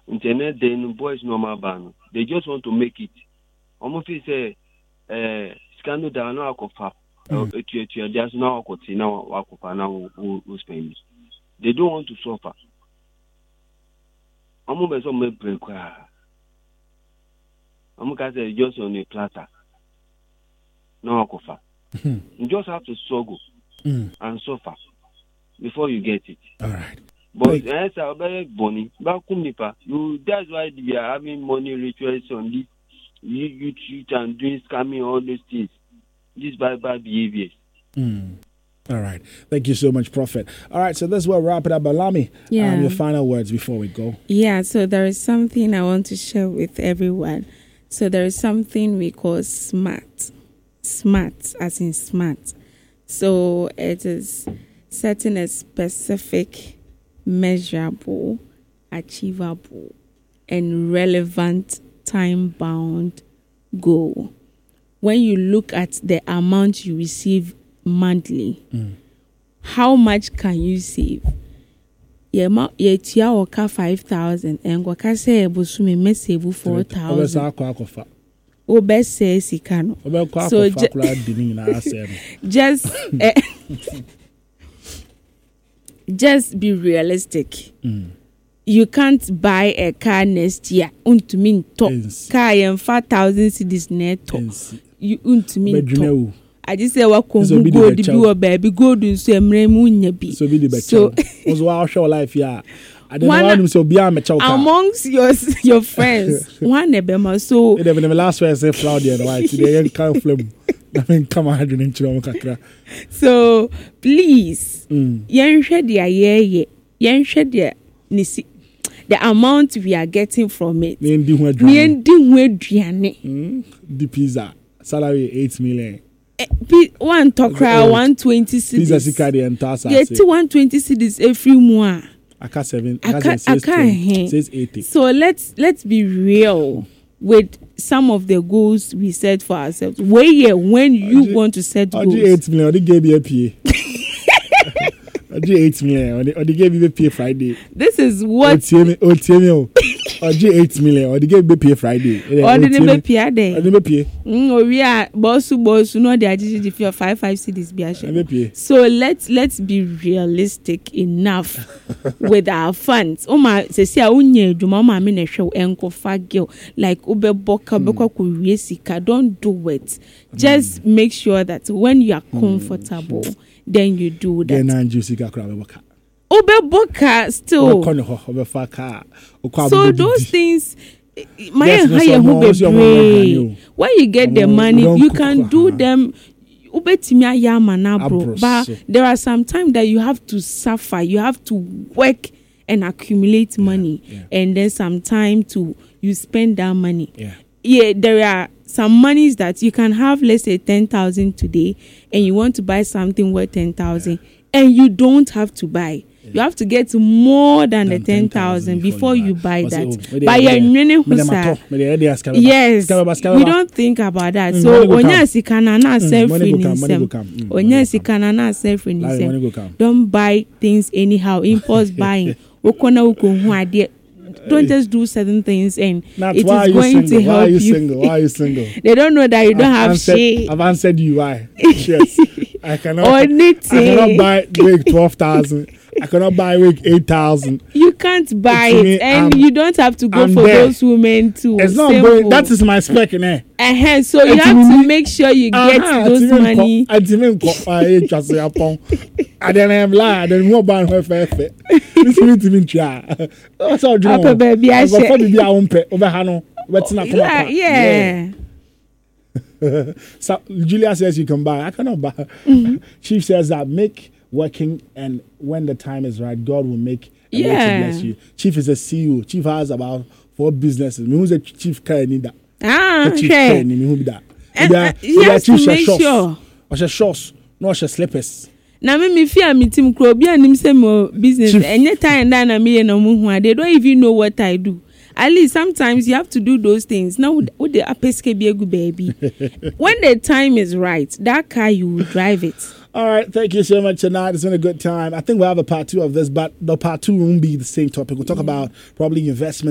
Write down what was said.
internet then boys normal ban. They just want to make it. Almost say scandal down now kofa. There's now kofa now who spend. They don't want to suffer. Almost some make break. Almost say just on a platter. No kofa. You just have to struggle and suffer before you get it. All right. But as a very bonny, that's why we are having money rituals on this. You cheat and doing scamming, all those things. These bad behaviors. All right. Thank you so much, Prophet. All right, so this is where we wrap it up. Balami, your final words before we go. Yeah, so there is something I want to share with everyone. So there is something we call SMART. SMART, as in smart. So it is setting a specific, measurable, achievable, and relevant time-bound goal. When you look at the amount you receive monthly, how much can you save? Yetia oka 5,000 and waka say ebusumi me save 4,000. Obese sikano. So just be realistic. You can't buy a car next year. Untumin top car and 4,000 cedis net top. You untumin top. I just say what go the baby go do so emremu bi. So be the so was our show life yeah. I don't know so be amongst your friends. One ebema so the last one say Claudia right today can't flame. I mean come on didn't you kakra. So please yen hwe dia yen hwe dia nisi the amount we are getting from it. Me ndi ho aduane. The pizza salary 8 million. One tokra 120 cedis. Pizza sikari entasa. Yeah, 120 cedis every month. Aka 680. So let's be real with some of the goals we set for ourselves. When you want to set goals. 8 million, they gave you a PA. 8 million, or they gave you a PA Friday. This is what. OTM, 8 million, or they gave you a PA Friday. Or they never PA day. Or they never PA. We are boss, no, they are just if you're 5 cedis biashe. So let's be realistic enough with our funds. Oma se si a unye duma ma me na hwe enko fagel like ube boka ku wiesika. Don't do it. Just make sure that when you are comfortable, then you do that. Ube boka still. So those things. When you get the money, you can do them. But there are some times that you have to suffer. You have to work and accumulate money, and then sometime you spend that money. Yeah, there are some monies that you can have. Let's say 10,000 today, and you want to buy something worth 10,000, and you don't have to buy. You have to get more than the 10,000 before you buy that. Yes, we don't think about that. So don't buy things anyhow. Impulse buying. Don't just do certain things and it is going to help you. Why are you single? They don't know that you don't have shit. I've answered you why. Yes. I cannot buy wig 12,000. I cannot buy wig 8,000. You can't buy it, and you don't have to go for those women too. It's not going. That is my spec in there. So you have to make sure you get those money. I didn't I then I'm lying. Then more buying her fair. This means to me try. That's all. Baby, I yeah. So Julia says you can buy. I cannot buy. Chief says that make working, and when the time is right, God will make a way to bless you. Chief is a CEO. Chief has about 4 businesses. Who's the chief care need that? Chief care need who be that? You have to make sure. Or shorts, no slippers. Now me fear me team crowd. Be an say more business. Any time that me no muhu, they don't even know what I do. At least sometimes you have to do those things. Now with the apeske be a good baby. When the time is right, that car you will drive it. All right, thank you so much tonight. It's been a good time. I think we'll have a part 2 of this, but the part 2 won't be the same topic. We'll talk about probably investment.